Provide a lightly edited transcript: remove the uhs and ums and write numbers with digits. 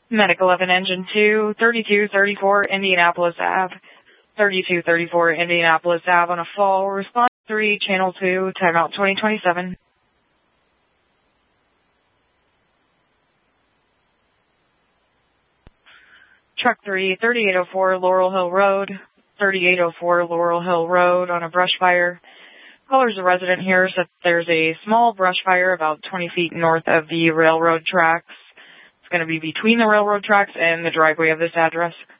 Medic 11, Engine 2, 3234 Indianapolis Ave. 3234 Indianapolis Ave on a fall. Response 3, Channel 2, timeout 2027. Truck 3, 3804 Laurel Hill Road. 3804 Laurel Hill Road on a brush fire. Caller's a resident here, so there's a small brush fire about 20 feet north of the railroad tracks. It's going to be between the railroad tracks and the driveway of this address.